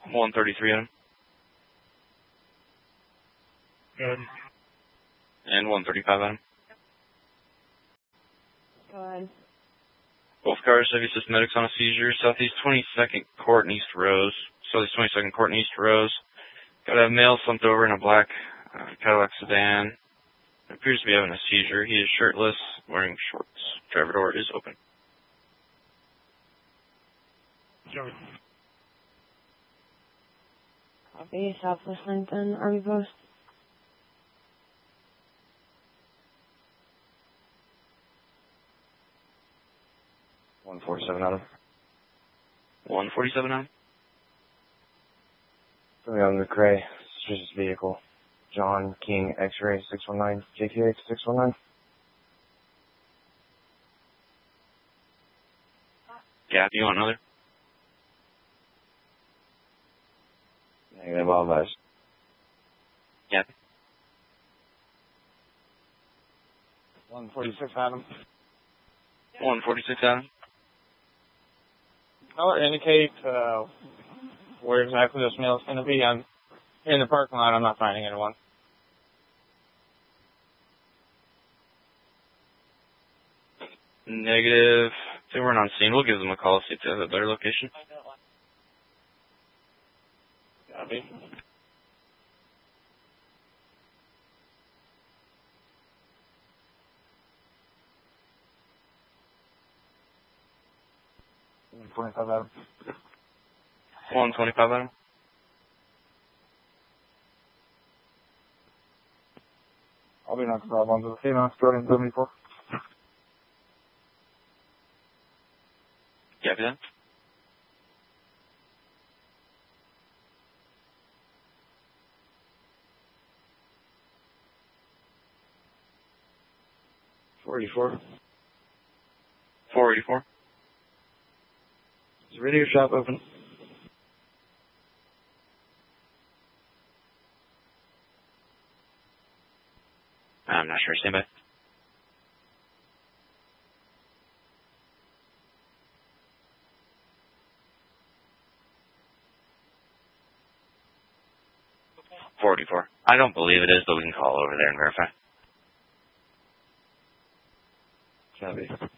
133 on him. Good. And 135 on him. Go ahead. Both cars have assist medics on a seizure. Southeast 22nd Court and East Rose. Southeast 22nd Court and East Rose. Got a male slumped over in a black Cadillac sedan. Appears to be having a seizure. He is shirtless, wearing shorts. Driver door is open. Joey. Copy. Southwest Lincoln, Army Post. $147 on him. 147 on him. Something on the McRae, suspicious vehicle. John King X-Ray 619, JQX 619. Gap, you want another? Negative, all advised. Gap. 146 Adam. 146 on him. I'll indicate where exactly this male is going to be. I'm in the parking lot. I'm not finding anyone. Negative. If they weren't on scene, we'll give them a call, see if they have a better location. Copy. Adam. 125 on him. I'll be knocking off onto the female, starting 74. Copy that. $484. 484. Is the radio shop open? I'm not sure. Stand by. $484. I don't believe it is, but we can call over there and verify. Copy.